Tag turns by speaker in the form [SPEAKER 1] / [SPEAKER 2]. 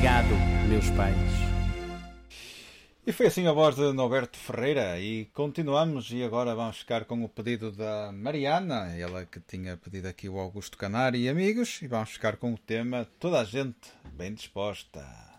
[SPEAKER 1] Obrigado, meus pais.
[SPEAKER 2] E foi assim a voz de Norberto Ferreira. E continuamos. E agora vamos ficar com o pedido da Mariana, ela que tinha pedido aqui o Augusto Canário e amigos. E vamos ficar com o tema Toda a Gente Bem Disposta.